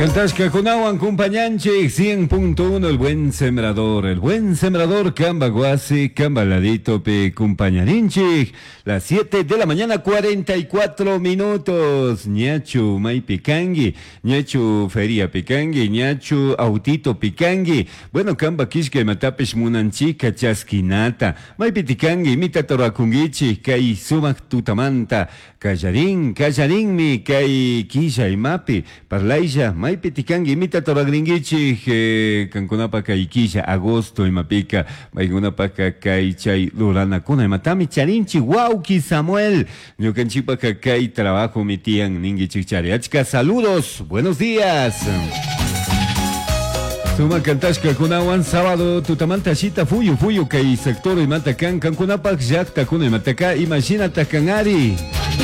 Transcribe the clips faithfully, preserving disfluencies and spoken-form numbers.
Cantasca con agua acompañante cien punto uno, el buen sembrador, el buen sembrador Camba Guasi, Camba Ladito pe compañarinche, las siete de la mañana, cuarenta y cuatro minutos, ñachu May Picangi, ñachu Feria Picangi, ñachu Autito Picangi, bueno Camba Kishke Matapesh Munanchica Chasquinata, May Piticangi, Mita Torakungichi, Kai Sumak Tutamanta, Callarín, Callarín mi, Kai Kisha y Mapi, Parlaisha, May Piticangi, Mita Toragringichi, que Cancunapa Kaikisha, Agosto y Mapica, Maigunapaka Kai Chay, Lurana Kuna y Matami Charinchi, Wauki Samuel, Ñocanchipa Kai, trabajo mi tían, Ningi Chichari, Achka, saludos, buenos días. Suma Cantashka Kunawan, sábado, Tutamanta Shita, Fuyu, Fuyu, Kai sector y Matacan, Cancunapak, Jacta Kuna y Mataca, imagínate Canari.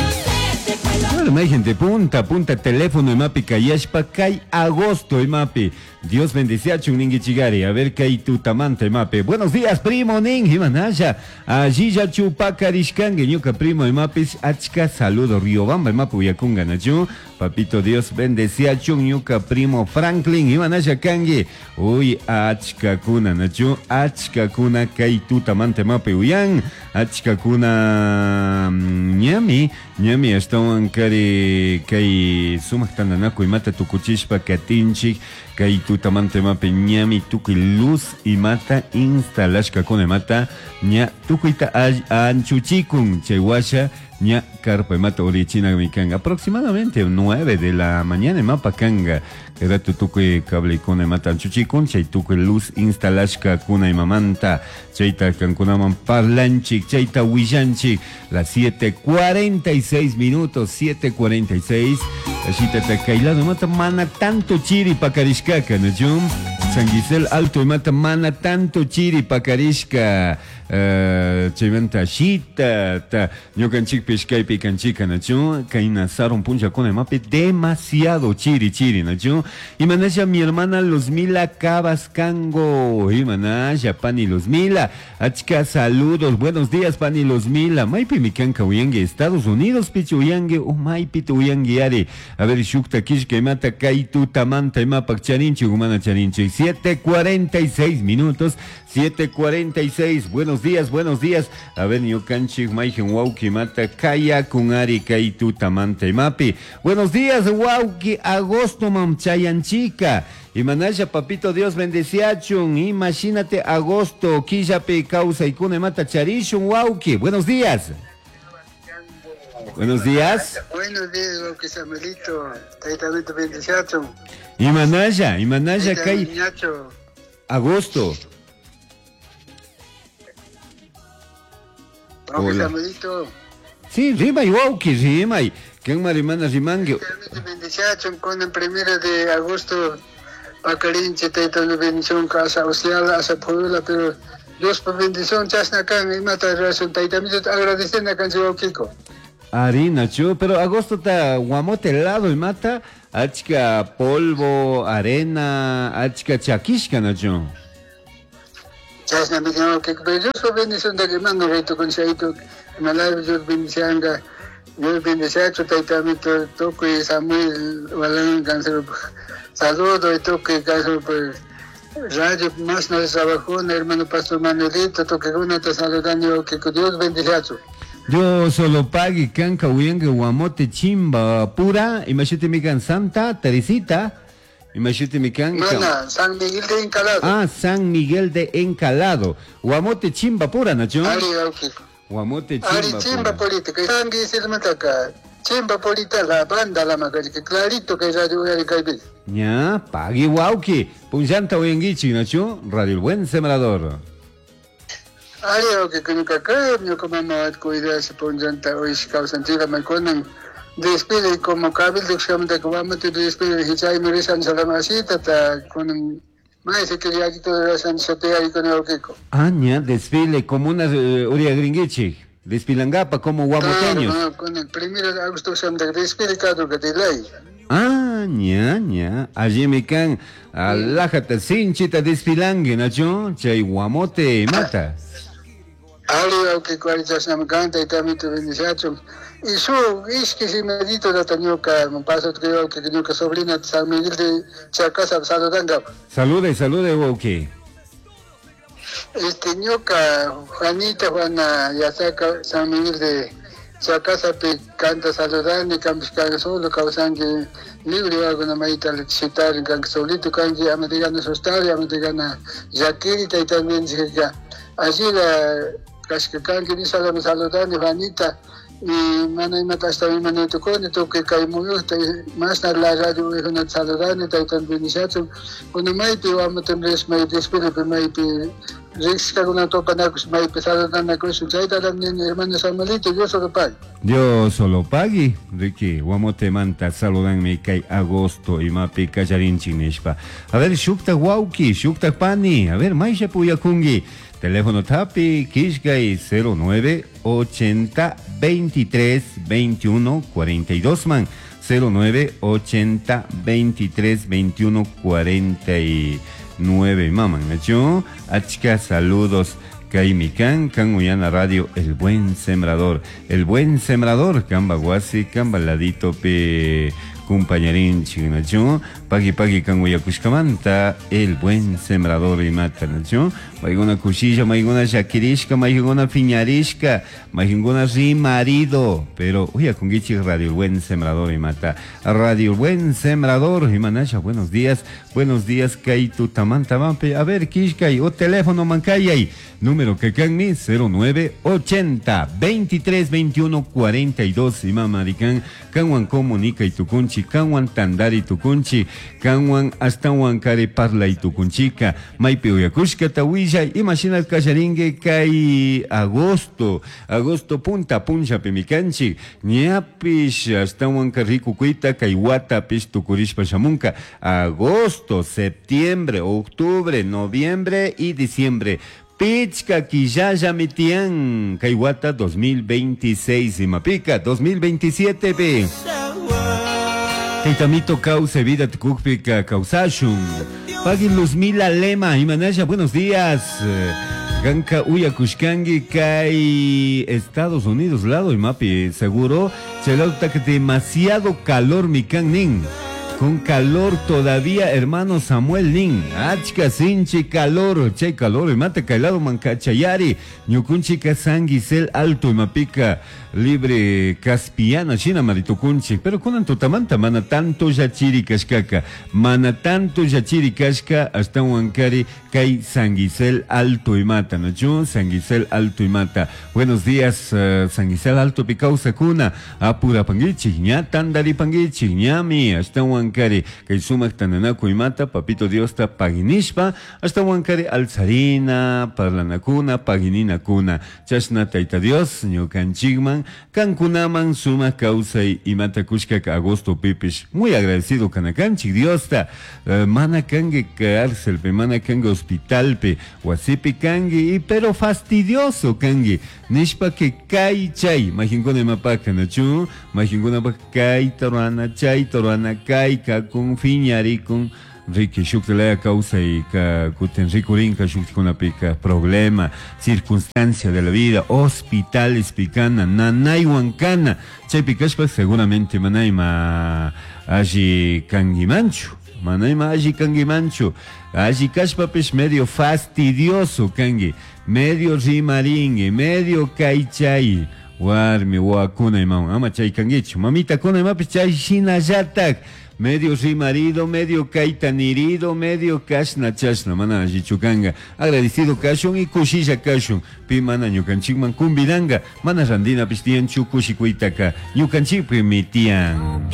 Bueno, hay gente, punta, punta, teléfono, mapi, Kayashpa, Kai, agosto, mapi. Dios bendice a Chuningi Chigari, a ver Kai Tutamante, mapi. Buenos días, primo, Ning, Himanaya. Allí ya Chupacarishkange, Ñuka, primo, mapis, Achka, saludo, Riobamba, mapu, Yakunga, Nachu. Papito Dios bendice a Chunyuka, primo, Franklin, Himanaya, Kange. Uy, Achka, kuna, Nachu. Achka, kuna, Kai Tutamante, mapi, Uyan. Achka, kuna, Ñami, Ñami, estaban Kari, Kai, Sumak, Tananaku, y Mata, Tukuchishpa, Katinchik. Kai tutamante mape ñami tuki luz y mata instalashka con mata ña tukuita anchuchikun chewasha ña carpa mata orichina mikanga aproximadamente nueve de la mañana mapa kanga era tu tuki cable con mata anchuchikun chay tuki luz instalashka kuna mamanta chayta kankunaman parlanchik chayta willanchik las siete cuarenta y seis minutos siete cuarenta y seis Ashita Takailado mata mana tanto chiri pacarishka, ¿no? San Gisel Alto y mata mana tanto chiri pacarishka. Chiventa Shita, ta Ñocanchic Pesca y Picanchica, ¿no? Caina Saron Puncha con el mape demasiado chiri chiri, ¿no? Y manaya mi hermana Luzmila Cabascango, y manaya Pani Luzmila, Achka, saludos, buenos días Pani Luzmila, Maipi Micanca Uyangue, Estados Unidos, Pichu Uyangue, o Maipi tu Uyangue Ari, a ver, Shukta Kishka y mata Kaitu Tamanta y Mapak Charinchi, Humana Charinchi, siete cuarenta y seis minutos, siete cuarenta y seis, buenos días, buenos días. A ver, Ñucanchik, Maijen, Wauki, Mata, Kaya, Kunari, Kaitu, Tamante, Mapi. Buenos días, Wauki, Agosto, Mamchayanchica. Y Manaya, Papito Dios, bendeciachun. Imagínate, Agosto, Kijape, Causa, y Kune, Mata, Charishun, Wauki. Buenos días. Buenos días. Buenos días, Wauki, Samuelito. Taitamente, bendeciachun. Y Manaya, y Manaya, Kai. Agosto. Hola. Sí, rima y Wauki, rima y que en Marimana Rimangue. Bendición con el primero de agosto, Pacarinche, te doy bendición, casa social, a Puebla, pero Dios por bendición, Chasnacan y Mata Razón, también agradeciendo a Cancio Kiko. Harina, chu, pero agosto está guamote helado y mata, achka polvo, arena, achka chaquishka, nacho. Chasna me dijo que yo soy bendición de que mando reto con Shaito, Malayo yo bendición, yo bendición, también toco y Samuel, Valán, Cáncer, saludo y toque, caso por radio, más no trabajó, hermano Pastor Manuelito, toque una te saludando, que Dios bendición. Yo solo pague canca huyengue guamote chimba pura, imagínate mi can Santa Teresita. Imagínate mi can. Mana, San Miguel de Encalado. Ah, San Miguel de Encalado. Guamote chimba pura, Nacho. Ari, ok. Guamote chimba Ari, chimba polita, que San Gisel Mataca. Chimba polita, la banda, la macachi, que clarito que radio Ari Caibil. Ya, pague guauki. Punjanta huyenguichi, Nacho. Radio El Buen Sembrador. Ari, ok, que nunca cae, no como no cuidar se punjanta hoy, causa antigua, me conan. Despide como cabil de examen de Kubama, te despide de Hichay Murisan Salamasita, con más que ya todo de San Sotea y con el Kiko. Aña, desfile como una Uria Gringichi, despilangapa como guamoteños. No, con el primero de agosto se han de despide cada que te ley. Aña, aña, allí me can, alájate, sinchita despilangue, nacho, chay guamote mata. Ali que cuaritas nam canta y también tu bendición. Y su es que si me dito la tañuca, me pasa creo que tañuca sobrina de San Miguel de Chacasa, saludando. Salude, salude, Woki. Este ñuca, Juanita, Juana, ya saca San Miguel de Chacasa, pe canta saludando y cambios que solo causan que libre alguna maita le citar en que solito canji a medigana sostari, a medigana Jaquirita y también que allí la Cascacán que dice a saludar de Juanita y mana y mata hasta mi mano tu con tu que cae muy más a la radio es una saludar y también iniciación cuando me pido a meterles me despido pero me pido Rex que una topa na me pesado dando con su chaita también hermano Samuelito yo solo pago yo solo pagui Ricky guamote manta saludan me cae agosto y mapi callarin chinespa a ver shukta wauki shukta pani a ver maisha puya kungi teléfono tapi Kishgai cero nueve ochenta veintitrés veintiuno cuarenta y dos man cero nueve ochenta veintitrés veintiuno cuarenta y nueve maman nacho achka saludos Kaimikan kan uyana radio El Buen Sembrador El Buen Sembrador kamba guasi kamba ladito pe compañerín chignacho pagi pagi kan uyakushkamanta El Buen Sembrador y mata nacho maiguna cuchilla maiguna shakirishka maiguna fiñarishka maiguna rimarido pero uya kungichi radio El Buen Sembrador y mata radio El Buen Sembrador y manasha buenos días buenos días kai tu tamanta mampe a ver kishkai o teléfono mancayay número que canmi cero nueve ochenta veintitrés veintiuno cuarenta y dos y mamarican kanwan comunica y tukunchi kanwan tandari tukunchi kanwan hasta wankare parla y tukunchika maipe uyakushka tawilla imagina el cacharingue kai agosto agosto punta puncha pemicanchi ñapish hasta wankarriku kuita kai wata pish tukurishpa shamunka agosto septiembre octubre noviembre y diciembre Pichka Kiyaya Mitian Kaiwata dos mil veintiséis y Mapica dos mil veintisiete B Kaitamito Cause Vida Tukupika Causashun Pagin Luzmila Lema Imanasha buenos días Ganka Uya Kushkangi Kai Estados Unidos lado y Mapi seguro Chelauta que demasiado calor mi nin con calor todavía, hermano Samuel Lin. Achka sinchi calor, che calor, y mate cailado mancachayari. Ñukunchika San Gisel Alto y Mapica libre Caspiana, China Maritukunchi. Pero con antotamanta, mana tanto yachiri kashkaka. Mana tanto yachiri kashka hasta Huancari, Kai San Gisel Alto y Mata, ¿no? San Gisel Alto y Mata. Buenos días, uh, San Gisel Alto Picausa Cuna. Apura Pangichi, ña Tandari Pangichi, ñami, hasta Huancari. Huancari, que sumak tananaku y mata, papito Dios ta paginishpa, hasta Huancari alzarina, parlanakuna, paginina kuna, chashna taita Dios, ñocanchigman, cancunaman, suma causa y mata kushka agosto pipish. Muy agradecido canacanchig Dios ta, uh, mana kange cárcel, pe mana kange hospital, pe, wasipi kange, y pero fastidioso kange, nishpa que kai chay, majincone mapaca, nachu, majincona pa kai torana, chay torana, kai con fiñari con Ricky Shuktelea causa y ka kuten ricurinka shuktikuna pika problema, circunstancia de la vida, hospitales picana, nanay huancana, chay pikashpa seguramente manayma allí kangimanchu, manayma allí kangimanchu, allí kashpa pish medio fastidioso kangi, medio rimaringue, medio kaichay, warmi wakuna imam, ama chay kangichu, mamita kuna imapis chay shinayatak, medio rimarido, medio kaitanirido, medio kashna chashna, mana jichukanga, agradecido kashun y kushilla kashun, pi mana ñukanchikman kumbidanga, mana randina pistian chukushikuitaka, ñukanchik primitian.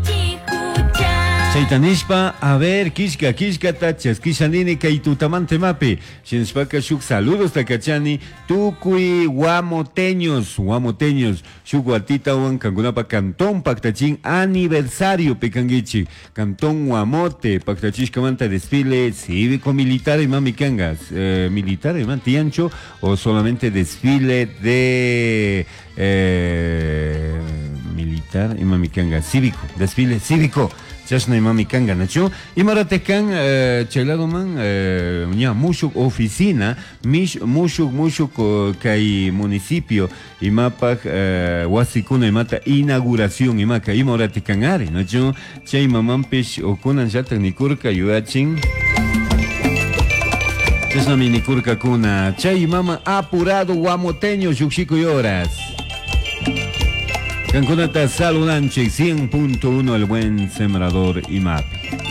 Chaitanishpa, a ver, kishka, kishka, tachas, kishanini, kaitutamante mapi, shinspaka shuk, saludos, takachani, tukui, guamoteños, guamoteños, shuk guatita, wan, kangunapa, cantón, pactachín, aniversario, pecanguichi, cantón, guamote, pactachishkamanta, desfile cívico-militar, y mami kangas, eh, militar, y mantiancho, o solamente desfile de, eh, militar, y mami kangas, cívico, desfile cívico, chasna mami kanga nacho y marate kan uh, chelado man uh, nya mushuk oficina mish mushuk mushuk uh, kai municipio y mapa uh, wasikuna y mata inauguración y maka y marate kangare nacho chay mamam pish okunan jata nikurka yuachin chasna mi nikurka kuna chay mama apurado guamoteño yuxico y horas Cancunata Saludanche cien punto uno el buen sembrador I M A P.